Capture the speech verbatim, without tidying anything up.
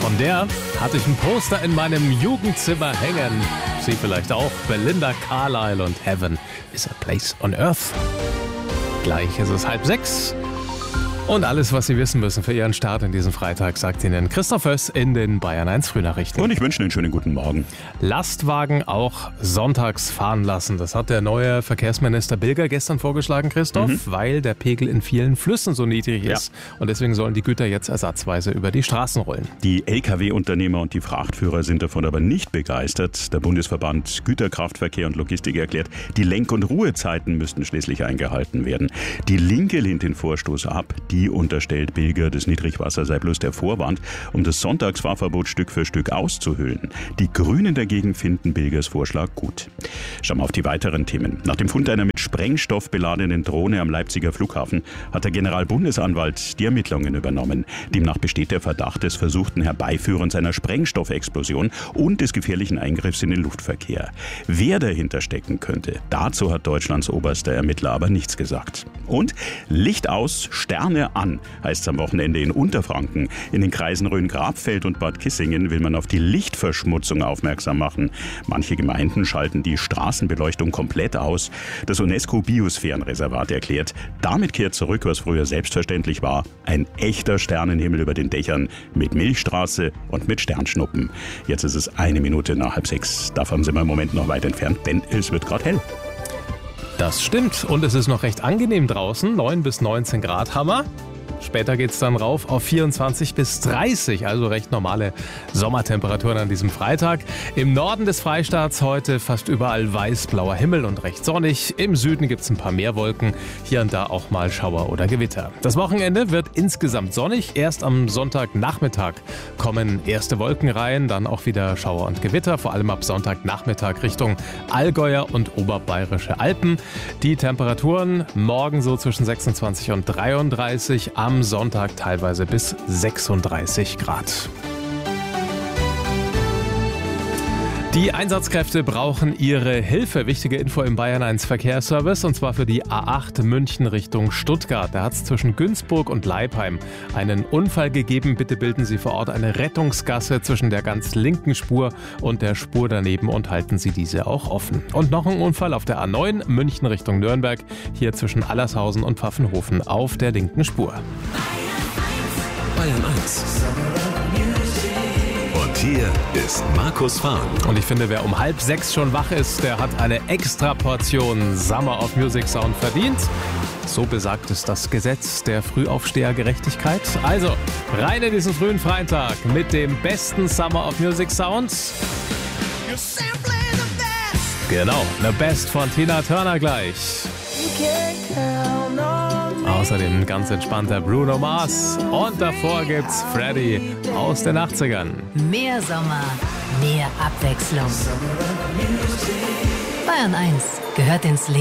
Von der hatte ich ein Poster in meinem Jugendzimmer hängen. Sie vielleicht auch. Belinda Carlisle und Heaven is a Place on Earth. Gleich ist es halb sechs. Und alles, was Sie wissen müssen für Ihren Start in diesem Freitag, sagt Ihnen Christoph Höss in den Bayern eins Frühnachrichten. Und ich wünsche Ihnen einen schönen guten Morgen. Lastwagen auch sonntags fahren lassen. Das hat der neue Verkehrsminister Bilger gestern vorgeschlagen, Christoph, mhm. weil der Pegel in vielen Flüssen so niedrig ist. Ja. Und deswegen sollen die Güter jetzt ersatzweise über die Straßen rollen. Die L K W-Unternehmer und die Frachtführer sind davon aber nicht begeistert. Der Bundesverband Güterkraftverkehr und Logistik erklärt, die Lenk- und Ruhezeiten müssten schließlich eingehalten werden. Die Linke lehnt den Vorstoß ab. Die Die unterstellt Bilger, das Niedrigwasser sei bloß der Vorwand, um das Sonntagsfahrverbot Stück für Stück auszuhöhlen. Die Grünen dagegen finden Bilgers Vorschlag gut. Schauen wir auf die weiteren Themen. Nach dem Fund einer mit Sprengstoff beladenen Drohne am Leipziger Flughafen hat der Generalbundesanwalt die Ermittlungen übernommen. Demnach besteht der Verdacht des versuchten Herbeiführens einer Sprengstoffexplosion und des gefährlichen Eingriffs in den Luftverkehr. Wer dahinter stecken könnte, dazu hat Deutschlands oberster Ermittler aber nichts gesagt. Und Licht aus, Sterne an, heißt es am Wochenende in Unterfranken. In den Kreisen Rhön-Grabfeld und Bad Kissingen will man auf die Lichtverschmutzung aufmerksam machen. Manche Gemeinden schalten die Straßenbeleuchtung komplett aus. Das UNESCO-Biosphärenreservat erklärt, damit kehrt zurück, was früher selbstverständlich war. Ein echter Sternenhimmel über den Dächern mit Milchstraße und mit Sternschnuppen. Jetzt ist es eine Minute nach halb sechs. Davon sind wir im Moment noch weit entfernt, denn es wird gerade hell. Das stimmt. Und es ist noch recht angenehm draußen. neun bis neunzehn Grad Hammer. Später geht es dann rauf auf vierundzwanzig bis dreißig, also recht normale Sommertemperaturen an diesem Freitag. Im Norden des Freistaats heute fast überall weiß-blauer Himmel und recht sonnig. Im Süden gibt es ein paar mehr Wolken, hier und da auch mal Schauer oder Gewitter. Das Wochenende wird insgesamt sonnig. Erst am Sonntagnachmittag kommen erste Wolkenreihen, dann auch wieder Schauer und Gewitter, vor allem ab Sonntagnachmittag Richtung Allgäuer und oberbayerische Alpen. Die Temperaturen morgen so zwischen sechsundzwanzig und dreiunddreißig, am Sonntag teilweise bis sechsunddreißig Grad. Die Einsatzkräfte brauchen Ihre Hilfe. Wichtige Info im Bayern eins Verkehrsservice, und zwar für die A acht München Richtung Stuttgart. Da hat es zwischen Günzburg und Leipheim einen Unfall gegeben. Bitte bilden Sie vor Ort eine Rettungsgasse zwischen der ganz linken Spur und der Spur daneben und halten Sie diese auch offen. Und noch ein Unfall auf der A neun München Richtung Nürnberg. Hier zwischen Allershausen und Pfaffenhofen auf der linken Spur. Bayern eins. Und hier ist Markus Fahn. Und ich finde, wer um halb sechs schon wach ist, der hat eine extra Portion Summer of Music Sound verdient. So besagt es das Gesetz der Frühaufstehergerechtigkeit. Also, rein in diesen frühen Freitag mit dem besten Summer of Music Sound. Genau, The Best von Tina Turner gleich. Außerdem ganz entspannter Bruno Mars. Und davor gibt's Freddy aus den achtzigern. Mehr Sommer, mehr Abwechslung. Bayern eins gehört ins Leben.